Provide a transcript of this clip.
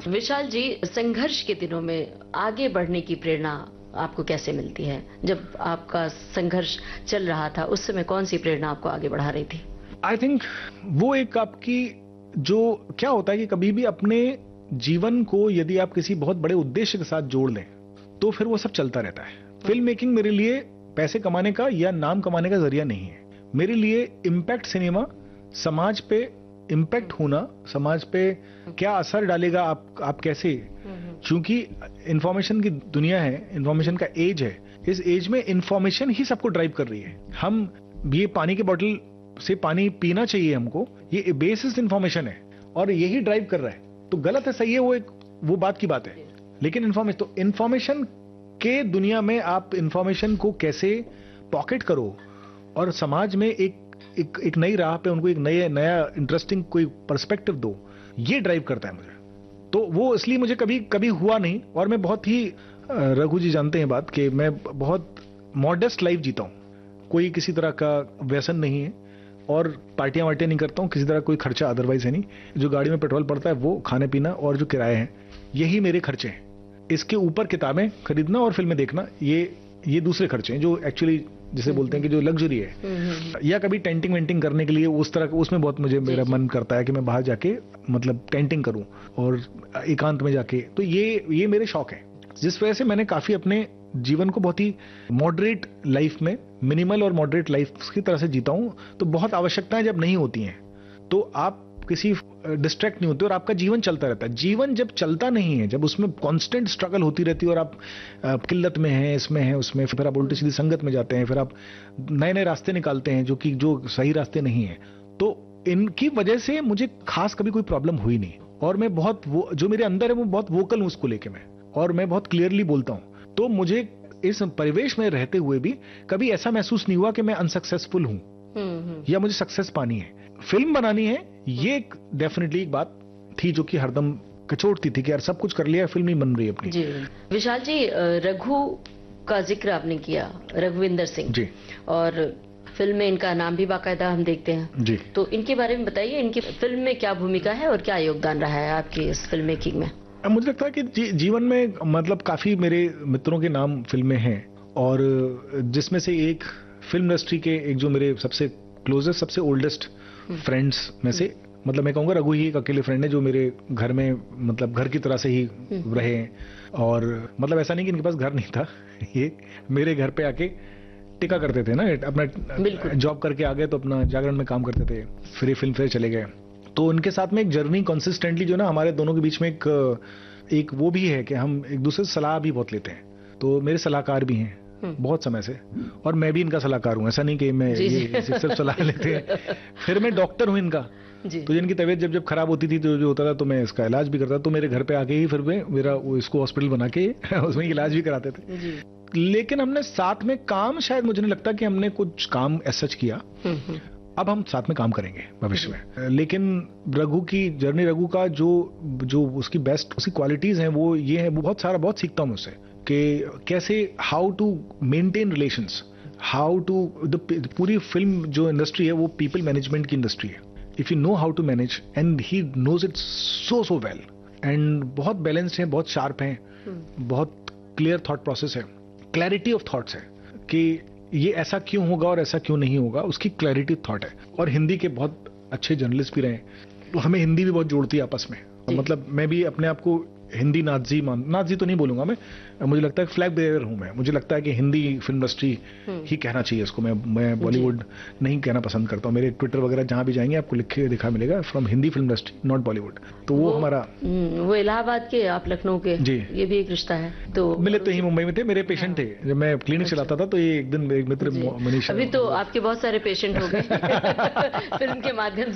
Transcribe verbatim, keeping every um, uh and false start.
विशाल जी, संघर्ष के दिनों में आगे बढ़ने की प्रेरणा आपको कैसे मिलती है? जब आपका संघर्ष चल रहा था उस समय कौन सी प्रेरणा आपको आगे बढ़ा रही थी? आई थिंक वो एक आपकी जो क्या होता है कि कभी भी अपने जीवन को यदि आप किसी बहुत बड़े उद्देश्य के साथ जोड़ लें तो फिर वो सब चलता रहता है। फिल्म मेकिंग मेरे लिए पैसे कमाने का या नाम कमाने का जरिया नहीं है। मेरे लिए इम्पैक्ट सिनेमा, समाज पे इम्पैक्ट होना, समाज पे क्या असर डालेगा, आप आप कैसे, क्योंकि इंफॉर्मेशन की दुनिया है, इंफॉर्मेशन का एज है, इस एज में इंफॉर्मेशन ही सबको ड्राइव कर रही है। हम ये पानी के बोतल से पानी पीना चाहिए हमको, ये बेसिस इंफॉर्मेशन है और यही ड्राइव कर रहा है। तो गलत है सही है वो एक वो बात की बात है, लेकिन इंफॉर्मेशन तो इंफॉर्मेशन के दुनिया में आप इंफॉर्मेशन को कैसे पॉकेट करो और समाज में एक एक, एक नई राह पे उनको एक नया नया इंटरेस्टिंग कोई पर्सपेक्टिव दो, ये ड्राइव करता है मुझे। तो वो इसलिए मुझे कभी कभी हुआ नहीं। और मैं बहुत ही, रघु जी जानते हैं बात कि मैं बहुत मॉडेस्ट लाइफ जीता हूँ, कोई किसी तरह का व्यसन नहीं है और पार्टियां वार्टियां नहीं करता हूँ, किसी तरह कोई खर्चा अदरवाइज है नहीं। जो गाड़ी में पेट्रोल पड़ता है वो, खाने पीना और जो किराए हैं, यही मेरे खर्चे हैं। इसके ऊपर किताबें खरीदना और फिल्में देखना, ये ये दूसरे खर्चे हैं जो एक्चुअली जिसे बोलते हैं कि जो लग्जरी है। या कभी टेंटिंग वेंटिंग करने के लिए उस तरह, उसमें बहुत मुझे मेरा मन करता है कि मैं बाहर जाके मतलब टेंटिंग करूं और एकांत में जाके। तो ये ये मेरे शौक है, जिस वजह से मैंने काफी अपने जीवन को बहुत ही मॉडरेट लाइफ में, मिनिमल और मॉडरेट लाइफ की तरह से जीता हूं। तो बहुत आवश्यकताएं जब नहीं होती हैं तो आप किसी डिस्ट्रैक्ट नहीं होते और आपका जीवन चलता रहता है। जीवन जब चलता नहीं है, जब उसमें कांस्टेंट स्ट्रगल होती रहती है और आप किल्लत में हैं, इसमें हैं, उसमें, फिर आप उल्टी सीधी संगत में जाते हैं, फिर आप नए नए रास्ते निकालते हैं जो कि जो सही रास्ते नहीं है, तो इनकी वजह से मुझे खास कभी कोई प्रॉब्लम हुई नहीं। और मैं बहुत वो जो मेरे अंदर है वो बहुत वोकल हूं उसको लेके मैं, और मैं बहुत क्लियरली बोलता हूं। तो मुझे इस परिवेश में रहते हुए भी कभी ऐसा महसूस नहीं हुआ कि मैं अनसक्सेसफुल हूं या मुझे सक्सेस पानी है, फिल्म बनानी है। ये एक डेफिनेटली एक बात थी जो कि हरदम कचोटती थी कि यार सब कुछ कर लिया, फिल्म नहीं बन रही अपनी। जी विशाल जी, रघु का जिक्र आपने किया, रघुविंदर सिंह जी, और फिल्म में इनका नाम भी बाकायदा हम देखते हैं जी। तो इनके बारे में बताइए, इनकी फिल्म में क्या भूमिका है और क्या योगदान रहा है आपकी इस फिल्म मेकिंग में? मुझे लगता है कि जी, जीवन में मतलब काफी मेरे मित्रों के नाम फिल्में हैं, और जिसमें से एक फिल्म इंडस्ट्री के एक जो मेरे सबसे क्लोजेस्ट, सबसे ओल्डेस्ट फ्रेंड्स में से, मतलब मैं कहूँगा रघु ही एक अकेले फ्रेंड है जो मेरे घर में मतलब घर की तरह से ही रहे। और मतलब ऐसा नहीं कि इनके पास घर नहीं था, ये मेरे घर पे आके टिका करते थे ना, अपना जॉब करके आ गए तो अपना जागरण में काम करते थे, फिर फिल्म फेयर चले गए। तो उनके साथ में एक जर्नी कंसिस्टेंटली जो ना हमारे दोनों के बीच में एक एक वो भी है कि हम एक दूसरे से सलाह भी बहुत लेते हैं। तो मेरे सलाहकार भी हैं बहुत समय से, और मैं भी इनका सलाहकार हूँ, ऐसा नहीं कि मैं ये सिर्फ सलाह लेते हैं। फिर मैं डॉक्टर हूँ इनका, तो जिनकी तबीयत जब जब खराब होती थी तो जो होता था तो मैं इसका इलाज भी करता था। तो मेरे घर पे आके ही फिर मैं मेरा वो इसको हॉस्पिटल बना के उसमें इलाज भी कराते थे। लेकिन हमने साथ में काम, शायद मुझे नहीं लगता कि हमने कुछ काम ऐसा किया। अब हम साथ में काम करेंगे भविष्य में। लेकिन रघु की जर्नी, रघु का जो जो उसकी बेस्ट उसकी क्वालिटीज हैं वो ये है, वो बहुत सारा बहुत सीखता हूँ उससे कि कैसे how to maintain relations, how to the पूरी फिल्म जो इंडस्ट्री है वो पीपल मैनेजमेंट की इंडस्ट्री है। If you know how to manage, and he knows it so so well, and बहुत बैलेंस्ड है, बहुत शार्प है, बहुत क्लियर थॉट प्रोसेस है, क्लैरिटी ऑफ थॉट्स है कि ये ऐसा क्यों होगा और ऐसा क्यों नहीं होगा, उसकी क्लैरिटी थॉट है। और हिंदी के बहुत अच्छे जर्नलिस्ट भी रहे, तो हमें हिंदी भी बहुत जोड़ती है आपस में। मतलब मैं भी अपने आप को हिंदी नाजी मान, नाजी तो नहीं बोलूंगा मैं, मुझे लगता है फ्लैग बेयर हूं मैं। मुझे लगता है कि हिंदी फिल्म इंडस्ट्री ही कहना चाहिए इसको, मैं मैं बॉलीवुड नहीं कहना पसंद करता हूँ। मेरे ट्विटर वगैरह जहां भी जाएंगे आपको लिखे दिखा मिलेगा from Hindi film industry not Bollywood. तो वो, वो हमारा वो इलाहाबाद के, आप लखनऊ के जी, ये भी एक रिश्ता है। तो मिले तो ही मुंबई में थे, मेरे पेशेंट थे जब मैं क्लिनिक चलाता था। तो ये एक दिन एक मित्र मनीषा, अभी तो आपके बहुत सारे पेशेंट हो गए फिल्म के माध्यम